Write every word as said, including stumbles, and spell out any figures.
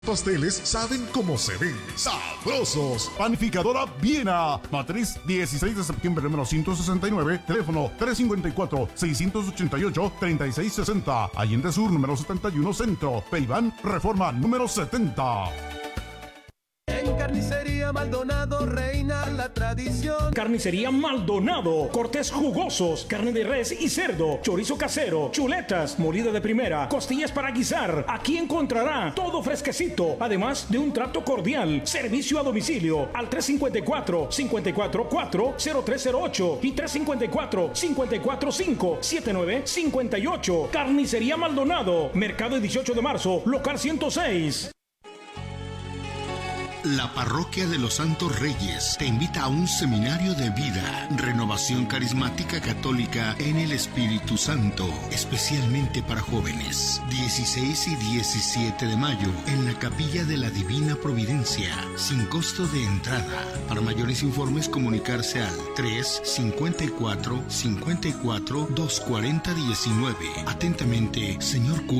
Pasteles saben cómo se ven, sabrosos. Panificadora Viena, Matriz dieciséis de septiembre número ciento sesenta y nueve, teléfono tres cinco cuatro, seis ocho ocho, tres seis seis cero, Allende Sur número setenta y uno Centro, Peibán, Reforma número setenta. En Carnicería Maldonado reina la tradición. Carnicería Maldonado, cortes jugosos, carne de res y cerdo, chorizo casero, chuletas, molida de primera, costillas para guisar. Aquí encontrará todo fresquecito, además de un trato cordial. Servicio a domicilio al tres cinco cuatro, cinco cuatro cuatro, cero tres cero ocho y tres cinco cuatro, cinco cuatro cinco, siete nueve cinco ocho. Carnicería Maldonado, Mercado dieciocho de marzo, local ciento seis. La Parroquia de los Santos Reyes te invita a un seminario de vida, renovación carismática católica en el Espíritu Santo, especialmente para jóvenes. dieciséis y diecisiete de mayo en la Capilla de la Divina Providencia, sin costo de entrada. Para mayores informes comunicarse al tres cinco cuatro, cinco cuatro, dos cuatro cero uno nueve. Atentamente, señor Cura.